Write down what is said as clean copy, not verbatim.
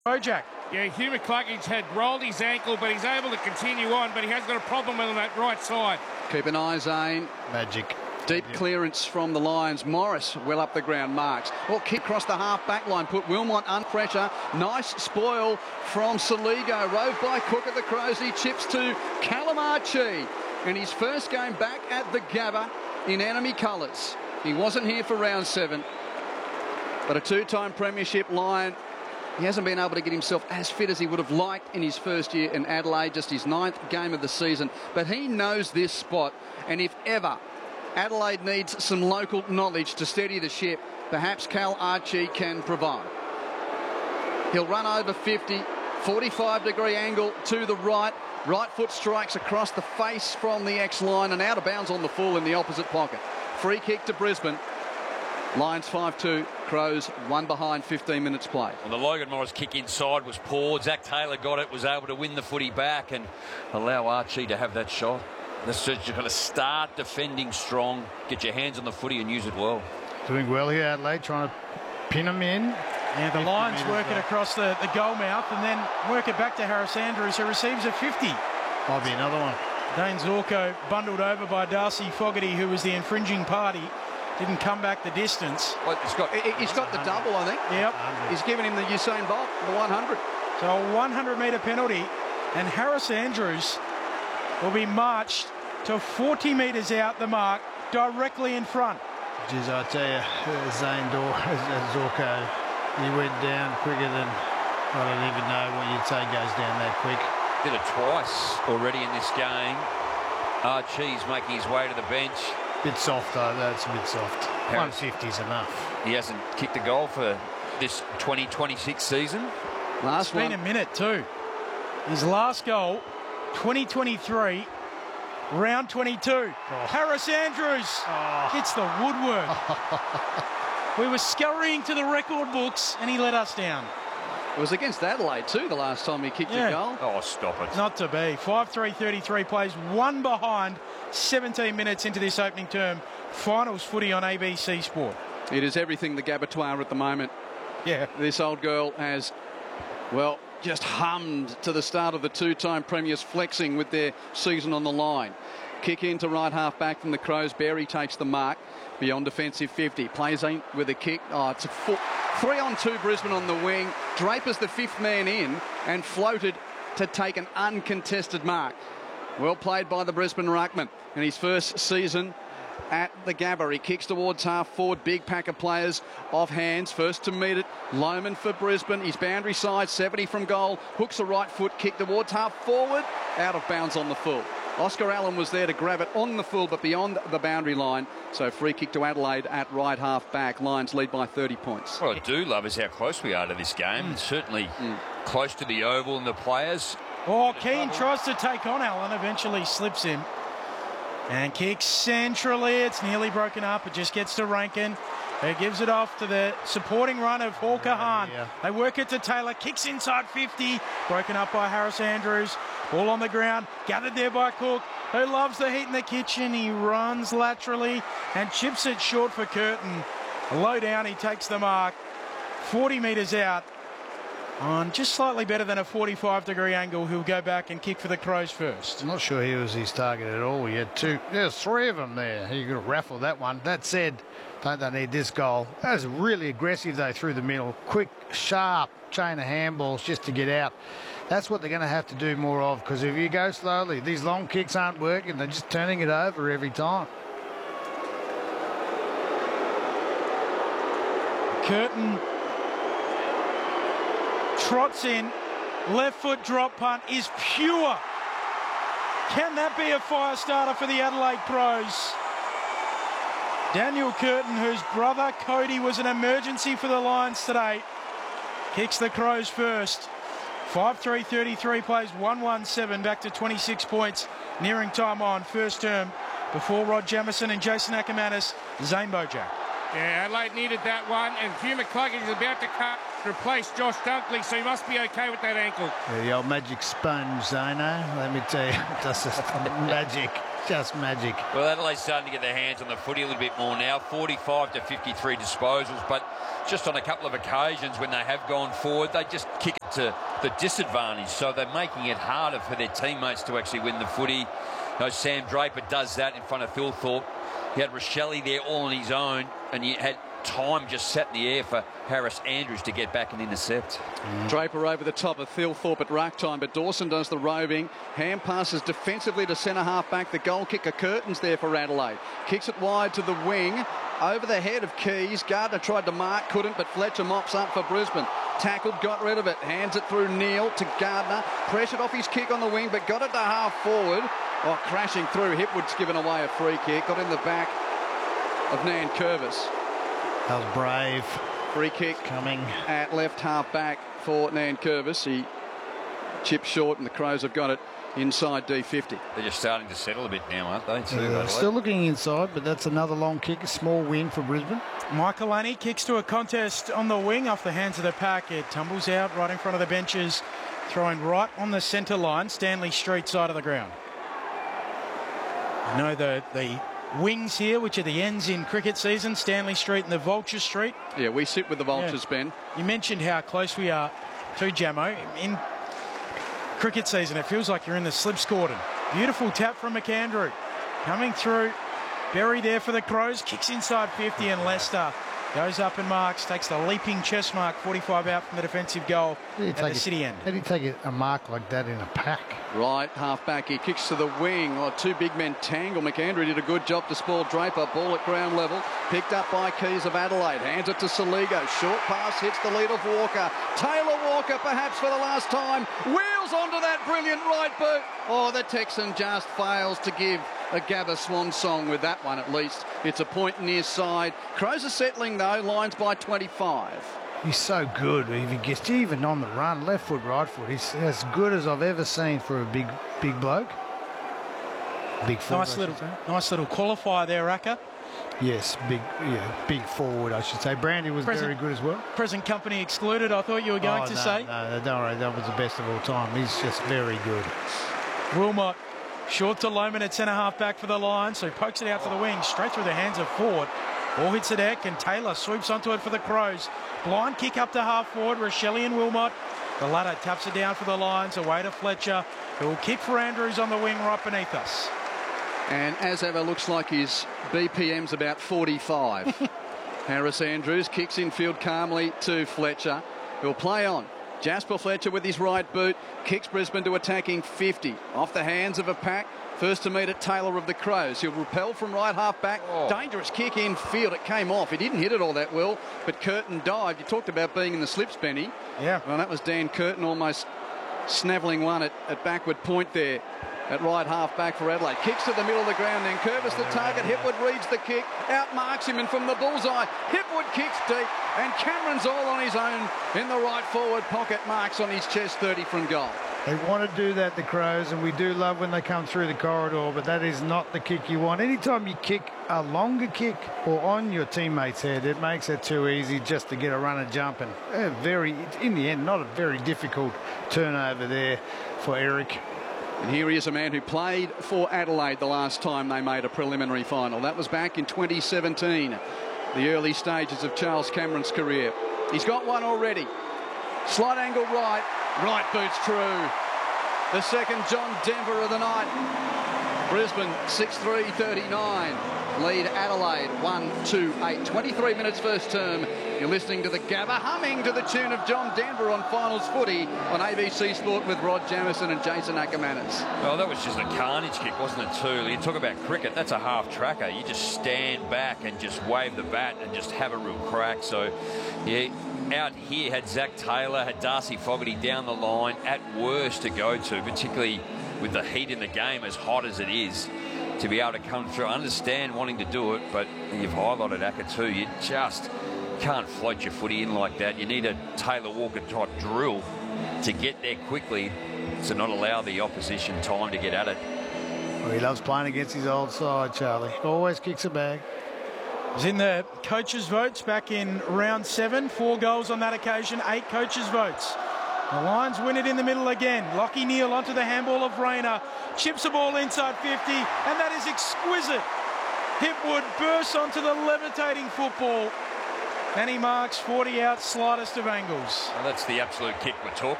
Bojack. Yeah, Hugh McCluggage had rolled his ankle, but he's able to continue on, but he has got a problem on that right side. Keep an eye, Zane. Magic. Deep clearance from the Lions. Morris well up the ground, marks. Kick across the half-back line, put Wilmot under pressure. Nice spoil from Saligo. Rove by Cook at the Crows. He chips to Callum Archie. And his first game back at the Gabba in enemy colours. He wasn't here for round 7. But a two-time premiership Lion. He hasn't been able to get himself as fit as he would have liked in his first year in Adelaide, just his 9th game of the season. But he knows this spot, and if ever Adelaide needs some local knowledge to steady the ship, perhaps Cal Archie can provide. He'll run over 50, 45-degree angle to the right. Right foot strikes across the face from the X-line and out of bounds on the full in the opposite pocket. Free kick to Brisbane. Lions 5-2, Crows 1 behind, 15 minutes played. Well, the Logan Morris kick inside was poor. Zach Taylor got it, was able to win the footy back and allow Archie to have that shot. That's just you've got to start defending strong, get your hands on the footy and use it well. Doing well here, Adelaide, trying to pin them in. Yeah, the Lions work it across the goal mouth and then work it back to Harris Andrews, who receives a 50. Might be another one. Dane Zorko bundled over by Darcy Fogarty, who was the infringing party. Didn't come back the distance. Well, he's got the double, I think. Yep. He's given him the Usain Bolt, the 100. So a 100-metre penalty, and Harris Andrews will be marched to 40 metres out the mark, directly in front. Jeez, I tell you, Zane Zorko, he went down quicker than, I don't even know what you'd say goes down that quick. Did it twice already in this game. Archie's making his way to the bench. Bit soft though, that's a bit soft. Harris. 150's enough. He hasn't kicked a goal for this 2026 season. Last one. It's been a minute too. His last goal, 2023, round 22. Oh. Harris Andrews hits the woodwork. We were scurrying to the record books and he let us down. It was against Adelaide too the last time he kicked a goal. Oh, stop it. Not to be. 5-3-33 plays, 1 behind, 17 minutes into this opening term. Finals footy on ABC Sport. It is everything the Gabatoir at the moment. Yeah. This old girl has, well, just hummed to the start of the two-time premiers, flexing with their season on the line. Kick into right half back from the Crows. Berry takes the mark beyond defensive 50. Plays in with a kick. It's a 3-on-2 Brisbane on the wing. Draper's the 5th man in and floated to take an uncontested mark. Well played by the Brisbane ruckman in his first season at the Gabba. He kicks towards half forward. Big pack of players off hands. First to meet it, Lohman for Brisbane. His boundary side, 70 from goal. Hooks a right foot kick towards half forward. Out of bounds on the full. Oscar Allen was there to grab it on the full, but beyond the boundary line. So free kick to Adelaide at right half back. Lions lead by 30 points. What I do love is how close we are to this game. It's certainly close to the oval and the players. Keane tries to take on Allen, eventually slips him. And kicks centrally. It's nearly broken up. It just gets to Rankin. He gives it off to the supporting run of Hawker Hahn. They work it to Taylor. Kicks inside 50. Broken up by Harris Andrews. Ball on the ground. Gathered there by Cook, who loves the heat in the kitchen. He runs laterally and chips it short for Curtin. Low down, he takes the mark. 40 metres out. On just slightly better than a 45-degree angle, he'll go back and kick for the Crows first. I'm not sure he was his target at all. He had there's 3 of them there. He could have raffled that one. That said, don't they need this goal? That was really aggressive, though, through the middle. Quick, sharp chain of handballs just to get out. That's what they're going to have to do more of, because if you go slowly, these long kicks aren't working. They're just turning it over every time. Curtin trots in, left foot drop punt is pure. Can that be a fire starter for the Adelaide Crows? Daniel Curtin, whose brother Cody was an emergency for the Lions today, kicks the Crows first. 5-3-33 plays 1-1-7 back to 26 points, nearing time on first term before Rod Jamieson and Jason Ackermanis. Zane Bojack. Yeah, Adelaide needed that one, and Hugh McCluggage is about to replace Josh Dunkley, so he must be okay with that ankle. Yeah, the old magic sponge, Zano. Let me tell you, that's just magic. just magic. Well, Adelaide's starting to get their hands on the footy a little bit more now. 45 to 53 disposals, but just on a couple of occasions when they have gone forward, they just kick it to the disadvantage. So they're making it harder for their teammates to actually win the footy. You know, Sam Draper does that in front of Phil Thorpe. He had Rochelle there all on his own, and he had time just set in the air for Harris Andrews to get back and intercept. Draper over the top of Phil Thorpe at ruck time, but Dawson does the roving. Hand passes defensively to centre half back. The goal kicker Curtin's there for Adelaide. Kicks it wide to the wing. Over the head of Keys. Gardner tried to mark, couldn't, but Fletcher mops up for Brisbane. Tackled, got rid of it. Hands it through Neal to Gardner. Pressured off his kick on the wing, but got it to half forward. Oh, crashing through. Hipwood's given away a free kick. Got in the back of Nankervis. That was brave. Free kick coming at left half back for Nankervis. He chipped short and the Crows have got it inside D50. They're just starting to settle a bit now, aren't they? Yeah, still looking inside, but that's another long kick, a small win for Brisbane. Michaelani kicks to a contest on the wing off the hands of the pack. It tumbles out right in front of the benches, throwing right on the centre line, Stanley Street side of the ground. You know the wings here, which are the ends in cricket season, Stanley Street and the Vulture Street. Yeah, we sit with the Vultures, Ben. You mentioned how close we are to Jamo. In cricket season, it feels like you're in the slips cordon. Beautiful tap from McAndrew. Coming through. Berry there for the Crows. Kicks inside 50 and Lester goes up and marks. Takes the leaping chest mark. 45 out from the defensive goal at the city end. How do you take a mark like that in a pack? Right, half back, he kicks to the wing. Oh, two big men tangle. McAndrew did a good job to spoil Draper. Ball at ground level. Picked up by Keys of Adelaide. Hands it to Saligo. Short pass hits the lead of Walker. Taylor Walker, perhaps for the last time, wheels onto that brilliant right boot. Oh, the Texan just fails to give a Gabba swan song with that one at least. It's a point near side. Crows are settling though, lines by 25. He's so good. If he gets even on the run, left foot, right foot, he's as good as I've ever seen for a big bloke. Big forward. Nice little qualifier there, Raka. Yes, big forward, I should say. Brandy was very good as well. Present company excluded, I thought you were going to say. No, don't worry, that was the best of all time. He's just very good. Wilmot short to Loman at centre half back for the Lions, so he pokes it out to the wing, straight through the hands of Ford. Ball hits the deck and Taylor sweeps onto it for the Crows. Blind kick up to half forward, Rochelle and Wilmot. The latter taps it down for the Lions, away to Fletcher, who will kick for Andrews on the wing right beneath us. And as ever, looks like his BPM's about 45. Harris Andrews kicks infield calmly to Fletcher, who'll play on. Jasper Fletcher with his right boot kicks Brisbane to attacking 50. Off the hands of a pack. First to meet at Taylor of the Crows. He'll repel from right half back. Oh. Dangerous kick in field. It came off. He didn't hit it all that well, but Curtin dived. You talked about being in the slips, Benny. Yeah. Well, that was Dan Curtin almost snaveling one at backward point there. At right half back for Adelaide. Kicks to the middle of the ground. Then Curvis the target. Hipwood reads the kick. Outmarks him, and from the bullseye, Hipwood kicks deep. And Cameron's all on his own in the right forward pocket. Marks on his chest, 30 from goal. They want to do that, the Crows, and we do love when they come through the corridor, but that is not the kick you want. Anytime you kick a longer kick or on your teammate's head, it makes it too easy just to get a runner jump. And in the end, not a very difficult turnover there for Eric. And here he is, a man who played for Adelaide the last time they made a preliminary final. That was back in 2017, the early stages of Charles Cameron's career. He's got one already. Slight angle right. Right boot's true. The second John Denver of the night. Brisbane 6-3-39. Lead Adelaide 1-2-8. 23 minutes first term. You're listening to the Gabba, humming to the tune of John Denver on Finals Footy on ABC Sport with Rod Jamieson and Jason Ackermanis. Well, that was just a carnage kick, wasn't it, too? You talk about cricket, that's a half tracker. You just stand back and just wave the bat and just have a real crack. So, yeah, out here had Zach Taylor, had Darcy Fogarty down the line at worst to go to, particularly with the heat in the game as hot as it is, to be able to come through. I understand wanting to do it, but you've highlighted Acker too. You just can't float your footy in like that. You need a Taylor Walker type drill to get there quickly to not allow the opposition time to get at it. Well, he loves playing against his old side, Charlie. Always kicks a bag. Was in the coaches' votes back in round 7. 4 goals on that occasion, 8 coaches' votes. The Lions win it in the middle again. Lachie Neale onto the handball of Rayner. Chips the ball inside 50, and that is exquisite. Hipwood bursts onto the levitating football, and he marks 40 out, slightest of angles. Well, that's the absolute kick we're talking